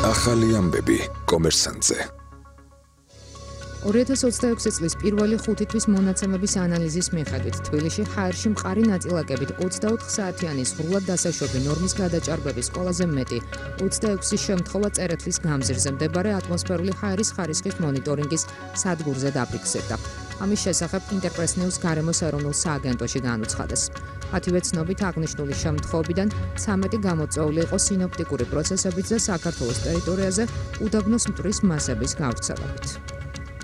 ახალი ამბები კომერსანტზე. 2026 წლის პირველი 5 თვის მონაცემების ანალიზის მიხედვით თბილისში ჰაერში მყარი ნაწილაკებით 24 საათიანი ზღვრულად დასაშვები ნორმის გადაჭარბების ყველაზე მეტი 26 შემთხვევა წერეთლის გამზირზე მდებარე ატმოსფერული ჰაერის ხარისხის მონიტორინგის სადგურზე დაფიქსირდა. ამის შესახებ ინტერპრეს ნიუს გარემოს ეროვნულ სააგენტოში განუცხადეს. მათივე ცნობით აღნიშნული შემთხვევებიდან 13 გამოწვეული იყო სინოპტიკური პროცესებით და საქართველოს ტერიტორიაზე უდაბნოს მტვრის მასების გავრცელებით.